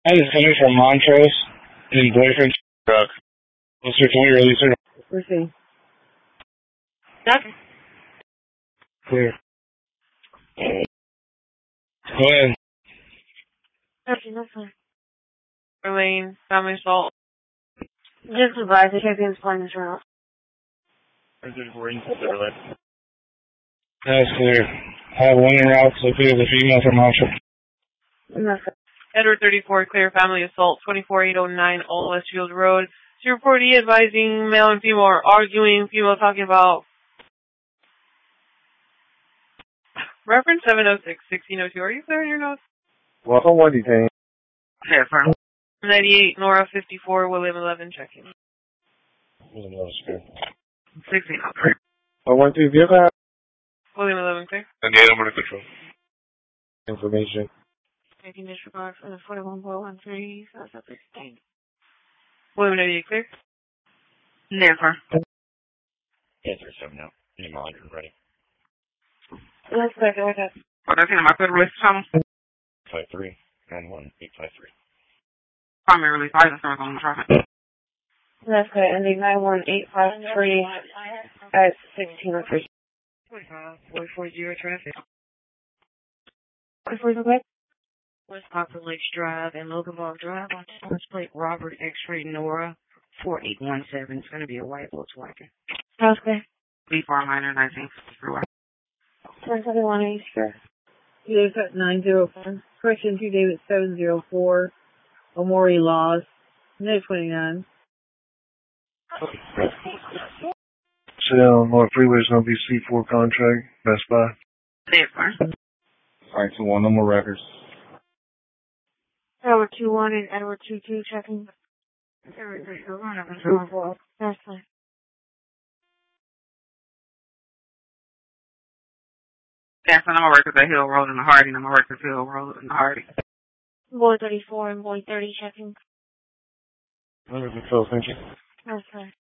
I was coming from Montrose in boyfriend's truck. Officer, can we release her? Proceed. Clear. Go ahead. Okay, that's fine. Lane, family assault. Just advise the champion's playing this route. That's clear. I have one in route, so clear the female from Montrose. Edward 34, clear family assault, 24809 Old Westfield Road. 040 advising male and female are arguing, female talking about reference 706, 1602. Are you clear in your notes? Welcome, one detained. Okay, fine. 98, Nora 54, William 11, checking. William 11, clear. 16. 112, vehicle William 11, clear. 98, I'm under control. information. Taking disregard for the 41.13, so that's up to 16. William 98, clear. Never. Yeah, 37 now. Need my 100 ready. Let's back it up. What I think am I clear to release tunnel? 53, 91, 853. Primary release, I just on the traffic. That's good. Ending 91853 at 1603. 440 traffic. Before you go back? West Poplar Lakes Drive and Loganville Drive on license plate Robert X-ray Nora 4817. It's going to be a white Volkswagen. House back. B4 minor 1953. 1071 East Street. David cut 901. Correction 2 David 704. Omori Laws. Net 29. Sit down, North Freeway is going to be C4 contract, Best Buy. Different. Alright, so one, no more records. Edward 21 and Edward 22 checking. Edward 31 of the That's fine. Yes, and I'm going to work at the Hill Road and the Hardy, and I'm going to work at the Hill Road and the Hardy. Boy 34 and boy 30 checking. Under control, thank you. That's fine.